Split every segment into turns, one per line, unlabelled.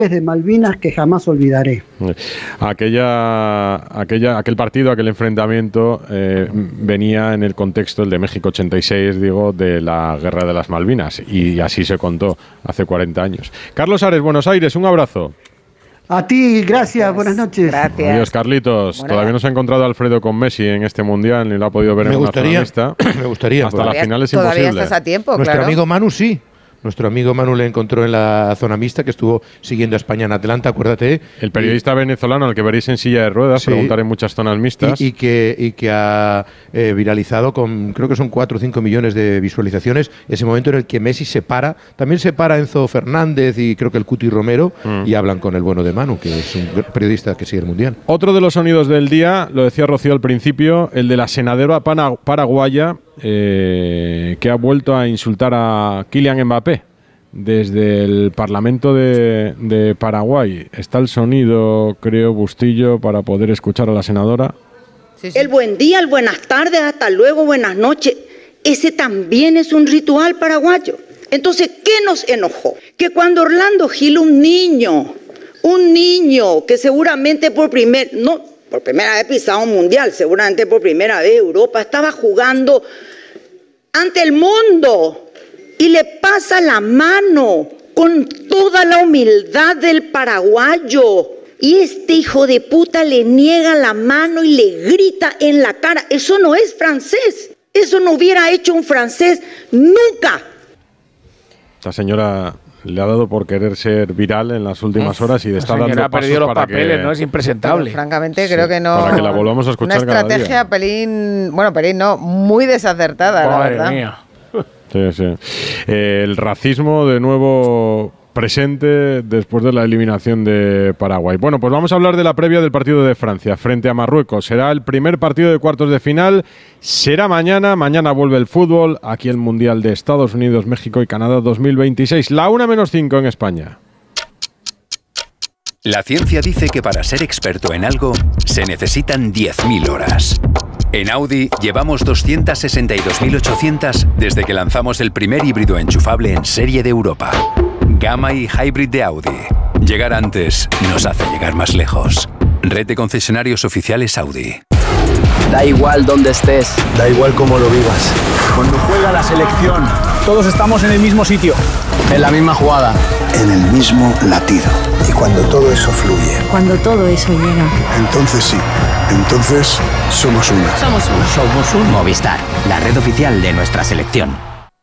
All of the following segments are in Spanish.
de Malvinas que jamás olvidaré.
Aquel partido, aquel enfrentamiento venía en el contexto, el de México 86, digo, de la Guerra de las Malvinas, y así se contó hace 40 años. Carlos Ares, Buenos Aires, un abrazo.
A ti, gracias, buenas noches.
Gracias.
Adiós, Carlitos.
Bueno,
todavía no se ha encontrado Alfredo con Messi en este Mundial, ni lo ha podido ver en una zona mixta.
Me gustaría.
Hasta la final es imposible.
Todavía estás a tiempo,
Nuestro
claro.
amigo Manu sí. Nuestro amigo Manu le encontró en la zona mixta, que estuvo siguiendo a España en Atlanta, acuérdate.
El periodista venezolano, al que veréis en silla de ruedas,
Sí.
preguntar en muchas zonas mixtas.
Y que ha viralizado con, creo que son 4 o 5 millones de visualizaciones, ese momento en el que Messi se para. También se para Enzo Fernández y creo que el Cuti Romero, y hablan con el bueno de Manu, que es un periodista que sigue el Mundial.
Otro de los sonidos del día, lo decía Rocío al principio, el de la senadora paraguaya que ha vuelto a insultar a Kylian Mbappé. Desde el Parlamento de Paraguay está el sonido, creo, Bustillo, para poder escuchar a la senadora.
Sí, sí.
El buen día, el buenas tardes, hasta luego, buenas noches. Ese también es un ritual paraguayo. Entonces, ¿qué nos enojó? Que cuando Orlando Gil, un niño que seguramente por primera vez pisado un mundial, seguramente por primera vez Europa, estaba jugando ante el mundo y le pasa la mano con toda la humildad del paraguayo. Y este hijo de puta le niega la mano y le grita en la cara. Eso no es francés. Eso no hubiera hecho un francés nunca.
Esta señora le ha dado por querer ser viral en las últimas horas y está dando
ha
pasos
perdido los
para
papeles,
que,
¿no? Es impresentable.
Pero, francamente, creo que no.
para que la volvamos a escuchar
una estrategia
cada día.
muy desacertada, la
Madre
verdad.
mía.
Sí. El racismo de nuevo presente después de la eliminación de Paraguay. Bueno, pues vamos a hablar de la previa del partido de Francia frente a Marruecos. Será el primer partido de cuartos de final. Será mañana. Mañana vuelve el fútbol. Aquí el Mundial de Estados Unidos, México y Canadá 2026. La 1:05 en España.
La ciencia dice que para ser experto en algo se necesitan 10.000 horas. En Audi llevamos 262.800 desde que lanzamos el primer híbrido enchufable en serie de Europa. Gamma y Hybrid de Audi. Llegar antes nos hace llegar más lejos. Red de concesionarios oficiales Audi.
Da igual dónde estés,
da igual cómo lo vivas.
Cuando juega la selección, todos estamos en el mismo sitio,
en la misma jugada,
en el mismo latido. Y cuando todo eso fluye,
cuando todo eso llega,
entonces sí, entonces somos una.
Somos un
Movistar, la red oficial de nuestra selección.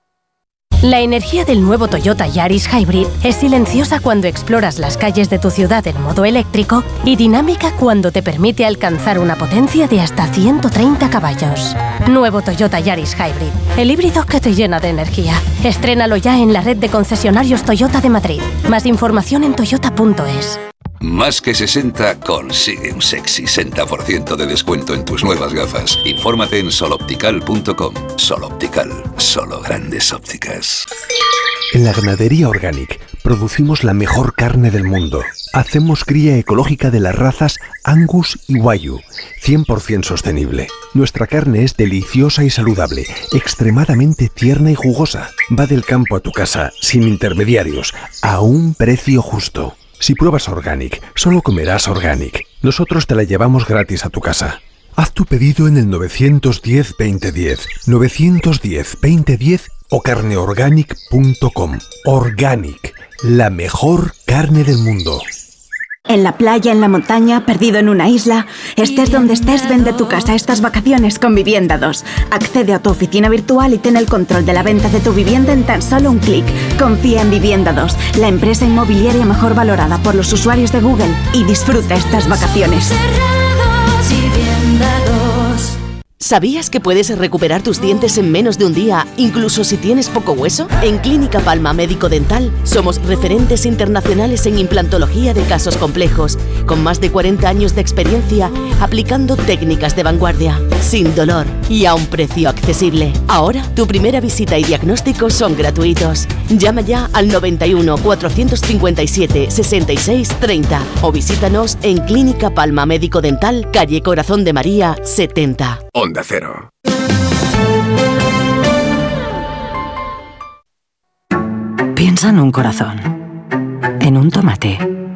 La energía del nuevo Toyota Yaris Hybrid es silenciosa cuando exploras las calles de tu ciudad en modo eléctrico y dinámica cuando te permite alcanzar una potencia de hasta 130 caballos. Nuevo Toyota Yaris Hybrid, el híbrido que te llena de energía. Estrénalo ya en la red de concesionarios Toyota de Madrid. Más información en toyota.es.
Más que 60 consigue un sexy 60% de descuento en tus nuevas gafas. Infórmate en soloptical.com. Soloptical, solo grandes ópticas.
En la ganadería Organic producimos la mejor carne del mundo. Hacemos cría ecológica de las razas Angus y Wagyu, 100% sostenible. Nuestra carne es deliciosa y saludable, extremadamente tierna y jugosa. Va del campo a tu casa, sin intermediarios, a un precio justo. Si pruebas Organic, solo comerás Organic. Nosotros te la llevamos gratis a tu casa. Haz tu pedido en el 910-2010, 910-2010 o carneorganic.com. Organic, la mejor carne del mundo.
En la playa, en la montaña, perdido en una isla, estés donde estés, vende tu casa estas vacaciones con Vivienda 2. Accede a tu oficina virtual y ten el control de la venta de tu vivienda en tan solo un clic. Confía en Vivienda 2, la empresa inmobiliaria mejor valorada por los usuarios de Google, y disfruta estas vacaciones.
¿Sabías que puedes recuperar tus dientes en menos de un día, incluso si tienes poco hueso? En Clínica Palma Médico Dental somos referentes internacionales en implantología de casos complejos, con más de 40 años de experiencia aplicando técnicas de vanguardia, sin dolor y a un precio accesible. Ahora, tu primera visita y diagnóstico son gratuitos. Llama ya al 91 457 66 30 o visítanos en Clínica Palma Médico Dental, calle Corazón de María 70.
Onda Cero.
Piensa en un corazón, en un tomate,